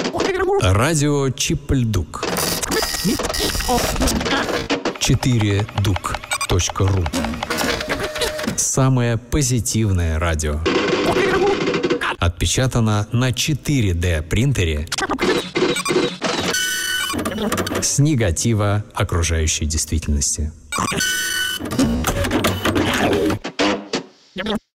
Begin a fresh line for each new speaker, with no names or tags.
Радио Чипльдук. 4duк.ру. Самое позитивное радио. Отпечатано на 4D принтере с негатива окружающей действительности.